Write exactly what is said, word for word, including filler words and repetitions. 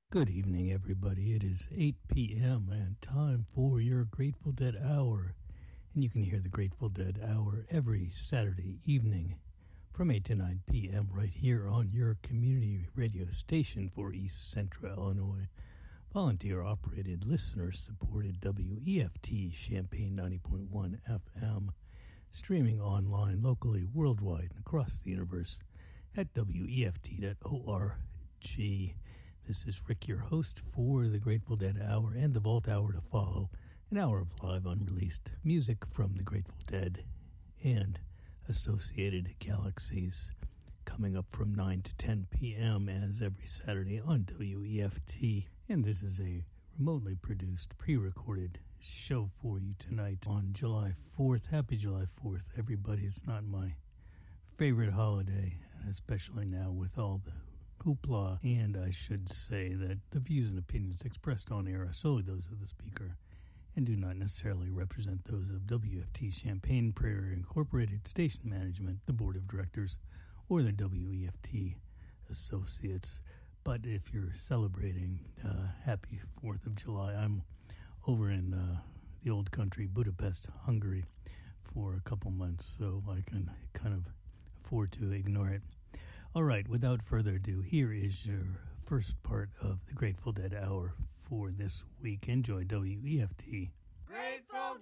Good evening, everybody. It is eight p.m. and time for your Grateful Dead Hour. And you can hear the Grateful Dead Hour every Saturday evening from eight to nine p.m. right here on your community radio station for East Central Illinois. Volunteer-operated, listener-supported W E F T Champaign ninety point one F M. Streaming online, locally, worldwide, and across the universe at W E F T dot org. This is Rick, your host for the Grateful Dead Hour and the Vault Hour to follow. An hour of live unreleased music from the Grateful Dead and associated galaxies coming up from nine to ten p.m. as every Saturday on W E F T. And this is a remotely produced, pre-recorded show for you tonight on July fourth. Happy July fourth, everybody. It's not my favorite holiday, especially now with all the hoopla, and I should say that the views and opinions expressed on air are solely those of the speaker and do not necessarily represent those of W F T Champaign Prairie Incorporated, station management, the board of directors, or the W E F T associates. But if you're celebrating uh, happy fourth of July, I'm over in uh, the old country, Budapest, Hungary, for a couple months, so I can kind of afford to ignore it. All right, without further ado, here is your first part of the Grateful Dead Hour for this week. Enjoy W E F T.